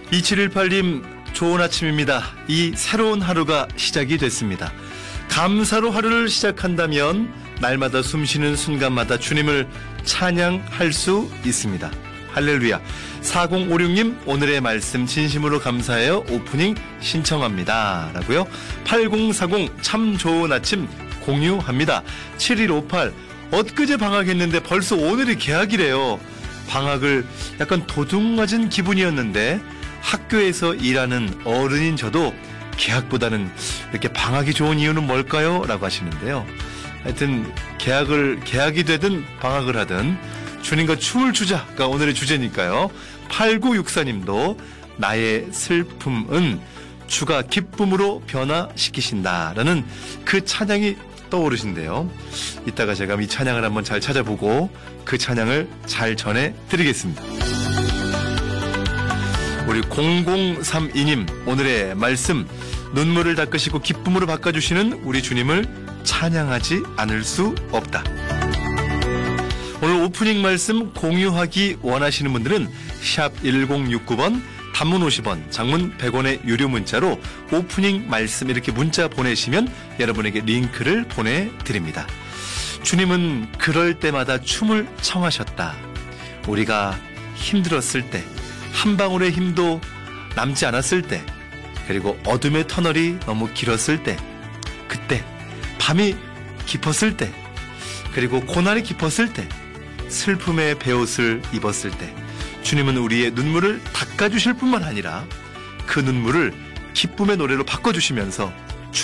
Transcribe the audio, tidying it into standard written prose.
2718님 좋은 아침입니다. 이 새로운 하루가 시작이 됐습니다. 감사로 하루를 시작한다면 날마다 숨쉬는 순간마다 주님을 찬양할 수 있습니다. 할렐루야. 4056님 오늘의 말씀 진심으로 감사해요. 오프닝 신청합니다. 라고요. 8040 참 좋은 아침 공유합니다. 7158 엊그제 방학했는데 벌써 오늘이 개학이래요. 방학을 약간 도둑맞은 기분이었는데 학교에서 일하는 어른인 저도 개학보다는 이렇게 방학이 좋은 이유는 뭘까요? 라고 하시는데요. 하여튼 개학이 되든 방학을 하든 주님과 춤을 추자가 오늘의 주제니까요. 8964님도 나의 슬픔은 주가 기쁨으로 변화시키신다라는 그 찬양이 떠오르신데요. 이따가 제가 이 찬양을 한번 잘 찾아보고 그 찬양을 잘 전해드리겠습니다. 우리 0032님 오늘의 말씀 눈물을 닦으시고 기쁨으로 바꿔주시는 우리 주님을 찬양하지 않을 수 없다. 오늘 오프닝 말씀 공유하기 원하시는 분들은 샵 1069번 단문 50원 장문 100원의 유료 문자로 오프닝 말씀 이렇게 문자 보내시면 여러분에게 링크를 보내드립니다. 주님은 그럴 때마다 춤을 청하셨다. 우리가 힘들었을 때 한 방울의 힘도 남지 않았을 때 그리고 어둠의 터널이 너무 길었을 때 그때 밤이 깊었을 때 그리고 고난이 깊었을 때 슬픔의 베옷을 입었을 때 주님은 우리의 눈물을 닦아주실 뿐만 아니라 그 눈물을 기쁨의 노래로 바꿔주시면서